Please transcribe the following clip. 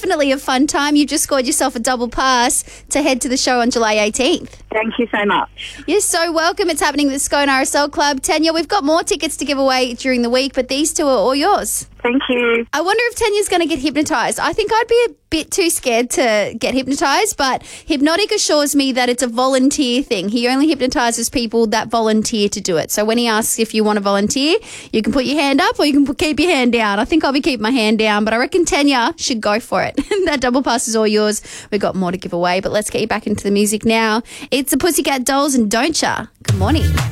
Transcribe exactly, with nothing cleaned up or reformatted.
definitely a fun time. You've just scored yourself a double pass to head to the show on July eighteenth. Thank you so much. You're so welcome. It's happening at the Scone R S L Club. Tanya, we've got more tickets to give away during the week, but these two are all yours. Thank you. I wonder if Tanya's going to get hypnotised. I think I'd be a bit too scared to get hypnotised, but Hypnotic assures me that it's a volunteer thing. He only hypnotises people that volunteer to do it. So when he asks if you want to volunteer, you can put your hand up or you can put, keep your hand down. I think I'll be keeping my hand down, but I reckon Tanya should go for it. That double pass is all yours. We've got more to give away, but let's get you back into the music now. It's the Pussycat Dolls and Don't Ya. Good morning.